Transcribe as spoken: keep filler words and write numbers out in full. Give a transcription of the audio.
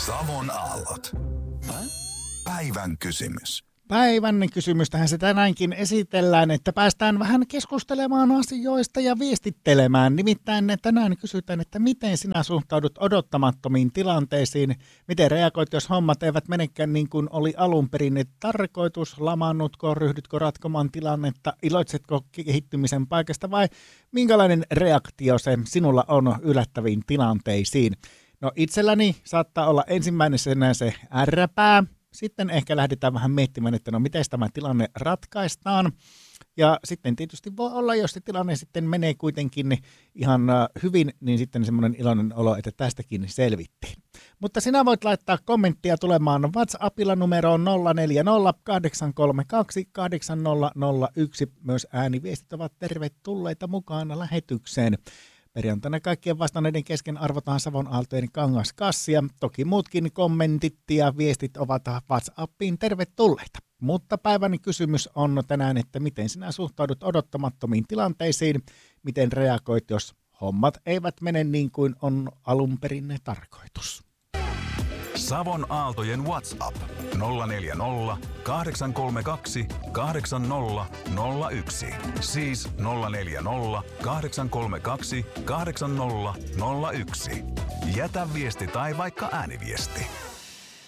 Savon aallot. Päivän kysymys. Päivän kysymystähän se tänäänkin esitellään, että päästään vähän keskustelemaan asioista ja viestittelemään. Nimittäin tänään kysytään, että miten sinä suhtaudut odottamattomiin tilanteisiin, miten reagoit, jos hommat eivät menekään niin kuin oli alun perin tarkoitus, lamaannutko, ryhdytkö ratkomaan tilannetta, iloitsetko kehittymisen paikasta vai minkälainen reaktio se sinulla on yllättäviin tilanteisiin. No itselläni saattaa olla ensimmäisenä se ärräpää. Sitten ehkä lähdetään vähän miettimään, että no miten tämä tilanne ratkaistaan. Ja sitten tietysti voi olla, jos se tilanne sitten menee kuitenkin ihan hyvin, niin sitten semmoinen iloinen olo, että tästäkin selvittiin. Mutta sinä voit laittaa kommenttia tulemaan WhatsAppilla numeroon nolla neljä nolla kahdeksan kolme kaksi kahdeksan nolla nolla yksi. Myös ääniviestit ovat tervetulleita mukaan lähetykseen. Perjantaina kaikkien vastanneiden kesken arvotaan Savon Aaltojen kangaskassia. Toki muutkin kommentit ja viestit ovat WhatsAppiin tervetulleita. Mutta päivän kysymys on tänään, että miten sinä suhtaudut odottamattomiin tilanteisiin, miten reagoit, jos hommat eivät mene niin kuin on alun perin tarkoitus. Savon Aaltojen WhatsApp nolla neljä nolla kahdeksan kolme kaksi kahdeksan nolla nolla yksi. Siis nolla neljä nolla kahdeksan kolme kaksi kahdeksan nolla nolla yksi. Jätä viesti tai vaikka ääniviesti.